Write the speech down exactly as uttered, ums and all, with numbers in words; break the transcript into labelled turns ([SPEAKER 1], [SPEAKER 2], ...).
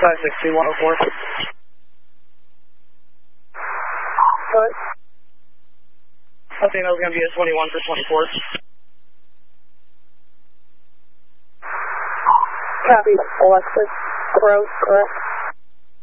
[SPEAKER 1] five six two one oh four.
[SPEAKER 2] What?
[SPEAKER 1] I think that was going to be a twenty-one for twenty-four.
[SPEAKER 2] Copy, Alexis. Gross, correct?